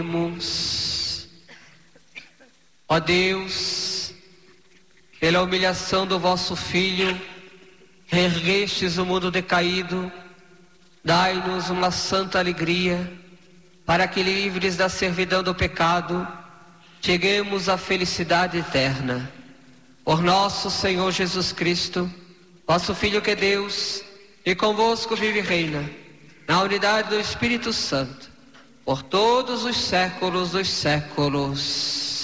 Ó Deus, pela humilhação do vosso Filho, reerguestes o mundo decaído, dai-nos uma santa alegria, para que, livres da servidão do pecado, cheguemos à felicidade eterna. Por nosso Senhor Jesus Cristo, vosso Filho que é Deus, e convosco vive e reina, na unidade do Espírito Santo, por todos os séculos dos séculos.